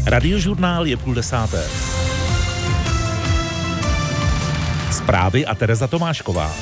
Radiožurnál je 9:30. Zprávy a Tereza Tomášková.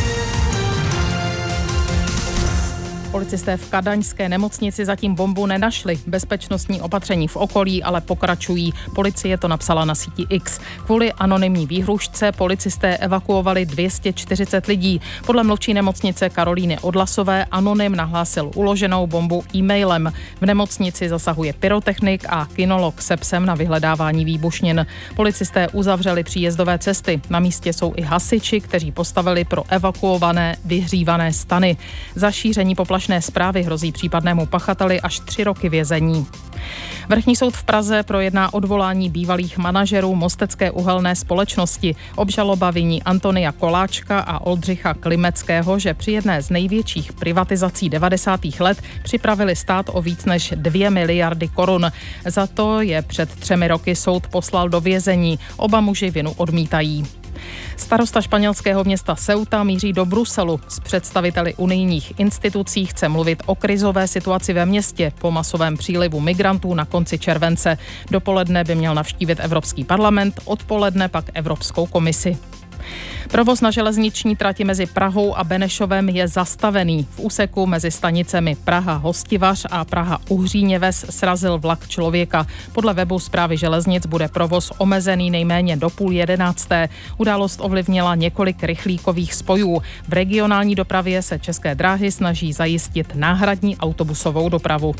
Policisté v kadaňské nemocnici zatím bombu nenašli. Bezpečnostní opatření v okolí ale pokračují. Policie to napsala na síti X. Kvůli anonymní výhružce policisté evakuovali 240 lidí. Podle mluvčí nemocnice Karolíny Odlasové anonym nahlásil uloženou bombu e-mailem. V nemocnici zasahuje pyrotechnik a kinolog se psem na vyhledávání výbušnin. Policisté uzavřeli příjezdové cesty. Na místě jsou i hasiči, kteří postavili pro evakuované vyhřívané stany. Za šíření poplašné zprávy hrozí případnému pachateli až 3 roky vězení. Vrchní soud v Praze projedná odvolání bývalých manažerů Mostecké uhelné společnosti. Obžaloba viní Antonia Koláčka a Oldřicha Klimeckého, že při jedné z největších privatizací 90. let připravili stát o víc než 2 miliardy korun. Za to je před 3 roky soud poslal do vězení. Oba muži vinu odmítají. Starosta španělského města Ceuta míří do Bruselu. S představiteli unijních institucí chce mluvit o krizové situaci ve městě po masovém přílivu migrantů na konci července. Dopoledne by měl navštívit Evropský parlament, odpoledne pak Evropskou komisi. Provoz na železniční trati mezi Prahou a Benešovem je zastavený. V úseku mezi stanicemi Praha Hostivař a Praha Uhříněves srazil vlak člověka. Podle webu Správy železnic bude provoz omezený nejméně do 10:30. Událost ovlivnila několik rychlíkových spojů. V regionální dopravě se České dráhy snaží zajistit náhradní autobusovou dopravu.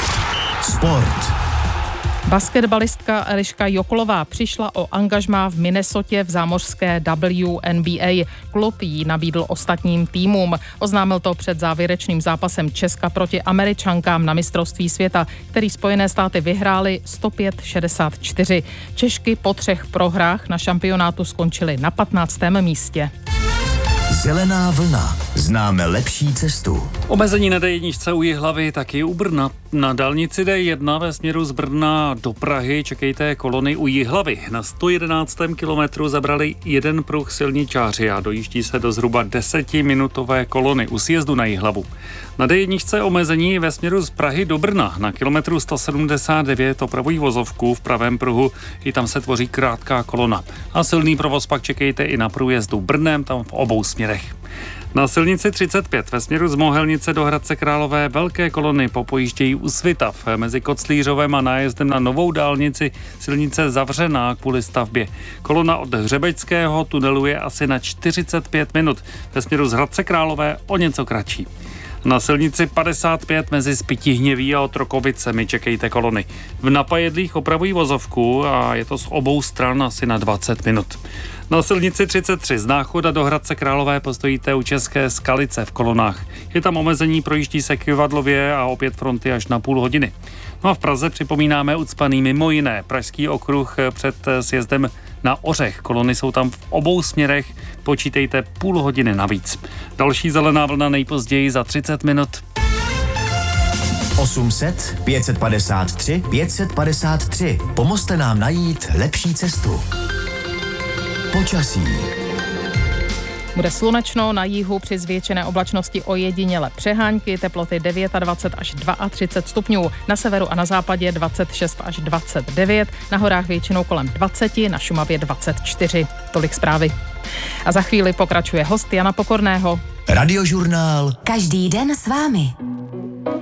Sport. Basketbalistka Eliška Jokolová přišla o angažmá v Minnesotě v zámořské WNBA. Klub jí nabídl ostatním týmům. Oznámil to před závěrečným zápasem Česka proti Američankám na mistrovství světa, který Spojené státy vyhrály 105-64. Češky po 3 prohrách na šampionátu skončily na 15. místě. Zelená vlna. Známe lepší cestu. Omezení na D1 u Jihlavy, taky u Brna. Na dálnici D1 ve směru z Brna do Prahy čekejte kolony u Jihlavy. Na 111. kilometru zabrali jeden pruh silničáři a dojíždí se do zhruba 10minutové kolony u sjezdu na Jihlavu. Na D1 omezení ve směru z Prahy do Brna. Na kilometru 179 opravují vozovku v pravém pruhu, i tam se tvoří krátká kolona. A silný provoz pak čekejte i na průjezdu Brnem, tam v obou směrech. Na silnici 35 ve směru z Mohelnice do Hradce Králové velké kolony popojíždějí u Svitav. Mezi Koclířovem a nájezdem na novou dálnici silnice zavřená kvůli stavbě. Kolona od Hřebeťského tunelu je asi na 45 minut. Ve směru z Hradce Králové o něco kratší. Na silnici 55 mezi Spytihněví a Otrokovicemi čekejte kolony. V Napajedlích opravují vozovku a je to z obou stran asi na 20 minut. Na silnici 33 z Náchoda do Hradce Králové postojíte u České Skalice v kolonách. Je tam omezení, projíždí se Kyvadlově a opět fronty až na půl hodiny. No a v Praze připomínáme ucpaný mimo jiné Pražský okruh před sjezdem na Ořech. Kolony jsou tam v obou směrech, počítejte půl hodiny navíc. Další zelená vlna nejpozději za 30 minut. 800 553 553. Pomozte nám najít lepší cestu. Počasí. Bude slunečno, na jihu při zvětšené oblačnosti ojediněle přehánky, teploty 29 až 32 stupňů, na severu a na západě 26 až 29, na horách většinou kolem 20, na Šumavě 24. Tolik zprávy. A za chvíli pokračuje host Jana Pokorného. Radiožurnál. Každý den s vámi.